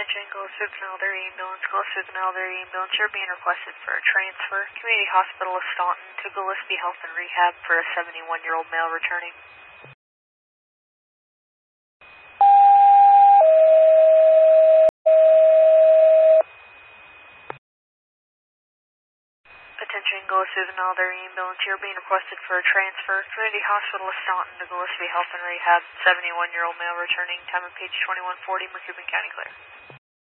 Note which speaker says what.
Speaker 1: Attention, Gillespie Elderly Ambulance, Gillespie Elderly Ambulance. You're being requested for a transfer. Community Hospital of Staunton to Gillespie Health and Rehab for a 71-year-old male returning. Attention, Gillespie Elderly Ambulance. You're being requested for a transfer. Community Hospital of Staunton to Gillespie Health and Rehab. 71-year-old male returning. Time of page 2140, Macomb County clear.